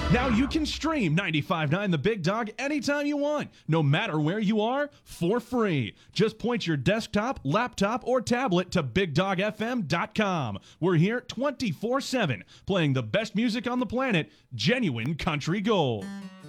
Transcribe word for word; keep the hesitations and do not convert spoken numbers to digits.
Now you can stream ninety-five point nine The Big Dog anytime you want, no matter where you are, for free. Just point your desktop, laptop, or tablet to big dog f m dot com. We're here twenty-four seven, playing the best music on the planet, genuine country gold.